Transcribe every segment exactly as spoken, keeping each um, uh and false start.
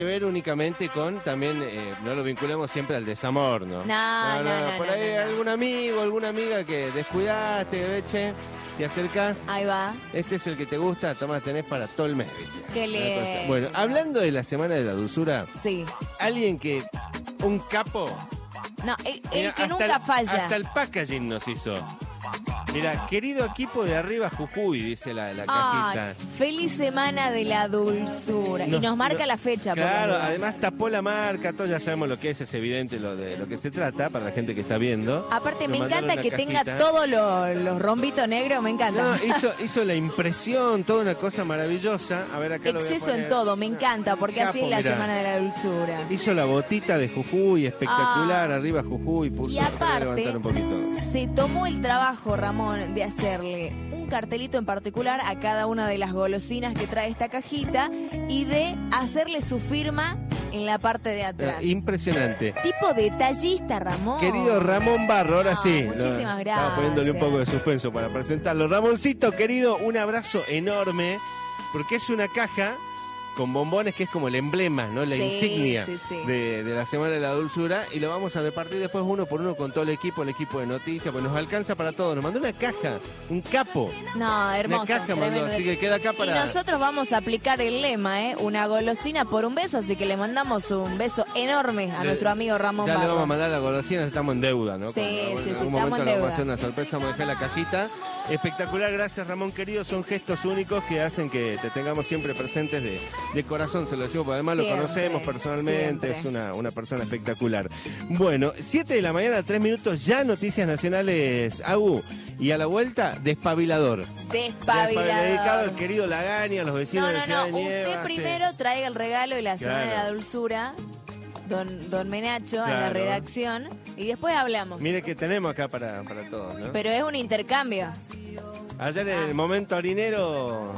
que ver únicamente con, también, eh, no lo vinculemos siempre al desamor, ¿no? No, no, no, no. Por no, ahí no, no. algún amigo, alguna amiga que descuidaste, beche, te acercás. Ahí va. Este es el que te gusta, toma, tenés para todo el mes, ¿viste? Qué lindo. Bueno, hablando de la Semana de la Dulzura, Sí. alguien que, un capo... No, el, el Mira, que hasta nunca el- falla. Hasta el packaging nos hizo. Mira, querido equipo de arriba Jujuy, dice la, la cajita. Ay, feliz semana de la dulzura. y nos marca no- la fecha. por Claro, lo menos. además tapó la marca, todos ya sabemos lo que es, es evidente lo de lo que se trata para la gente que está viendo. Aparte, Nos me mandaron encanta una que tenga cajita. todos los los rombitos negros, me encanta. No, hizo, hizo la impresión, toda una cosa maravillosa. A ver, acá lo voy a Exceso en poner. todo, me encanta, porque así Capo, es la mirá. semana de la dulzura. Hizo la botita de Jujuy, espectacular, Ah. arriba Jujuy, puso. Y déjame aparte, levantar un poquito. se tomó el trabajo, Ramón, de hacerle un cartelito en particular a cada una de las golosinas que trae esta cajita y de hacerle su firma en la parte de atrás. Ah, impresionante. Tipo detallista, Ramón. Querido Ramón Barro, ahora Ah, sí. muchísimas Lo- gracias. Estaba poniéndole un poco de suspenso para presentarlo. Ramoncito, querido, un abrazo enorme, porque es una caja con bombones que es como el emblema, ¿no? La Sí, insignia sí, sí. De, de la Semana de la Dulzura, y lo vamos a repartir después uno por uno con todo el equipo, el equipo de noticias, pues nos alcanza para todo. Nos mandó una caja, un capo. No, hermoso. Una caja mandó, tremendo. así que queda acá para... Y nosotros vamos a aplicar el lema, ¿eh? Una golosina por un beso, así que le mandamos un beso enorme a Le- nuestro amigo Ramón Ya le Barro. vamos a mandar la golosina, estamos en deuda, ¿no? Sí, Con- sí, en sí, algún estamos momento en le vamos a deuda. hacer una sorpresa, vamos a dejar la cajita. Espectacular, gracias Ramón querido, son gestos únicos que hacen que te tengamos siempre presentes de, de corazón, se lo decimos, porque además Siempre, lo conocemos personalmente, siempre. es una, una persona espectacular. Bueno, siete de la mañana, tres minutos, ya noticias nacionales, Agu, y a la vuelta, despabilador. Despabilador. Dedicado al querido Lagaña, a los vecinos No, de no, Ciudad no. de Nieva. Usted sí. primero traiga el regalo de la semana Claro. de la dulzura, don, don Menacho, en la Claro. redacción, y después hablamos. Mire que tenemos acá para, para todos, ¿no? Pero es un intercambio. Ayer en el momento harinero...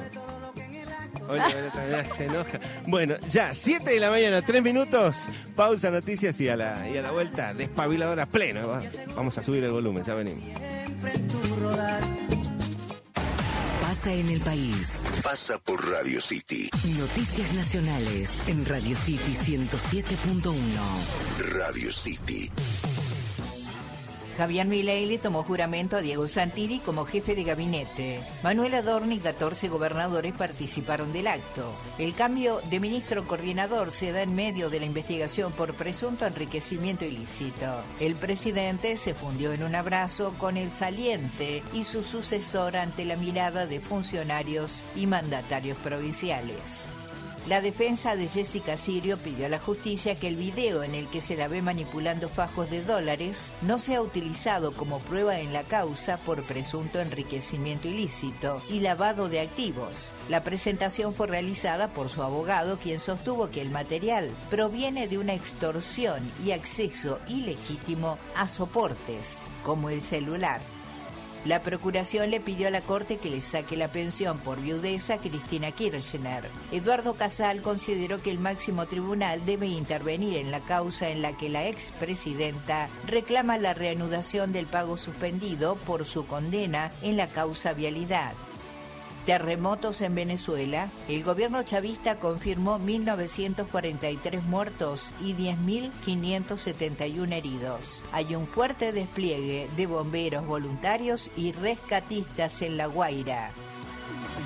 Oye, mirá, se enoja. Bueno, ya, siete de la mañana, tres minutos. Pausa, noticias y a la, y a la vuelta, despabiladora pleno. Va- Vamos a subir el volumen, ya venimos. Pasa en el país. Pasa por Radio City. Noticias nacionales en Radio City ciento siete punto uno. Radio City. Javier Milei le tomó juramento a Diego Santilli como jefe de gabinete. Manuel Adorni y catorce gobernadores participaron del acto. El cambio de ministro coordinador se da en medio de la investigación por presunto enriquecimiento ilícito. El presidente se fundió en un abrazo con el saliente y su sucesor ante la mirada de funcionarios y mandatarios provinciales. La defensa de Jessica Sirio pidió a la justicia que el video en el que se la ve manipulando fajos de dólares no sea utilizado como prueba en la causa por presunto enriquecimiento ilícito y lavado de activos. La presentación fue realizada por su abogado, quien sostuvo que el material proviene de una extorsión y acceso ilegítimo a soportes, como el celular. La Procuración le pidió a la Corte que le saque la pensión por viudeza a Cristina Kirchner. Eduardo Casal consideró que el máximo tribunal debe intervenir en la causa en la que la expresidenta reclama la reanudación del pago suspendido por su condena en la causa Vialidad. Terremotos en Venezuela. El gobierno chavista confirmó mil novecientos cuarenta y tres muertos y diez mil quinientos setenta y uno heridos. Hay un fuerte despliegue de bomberos voluntarios y rescatistas en La Guaira.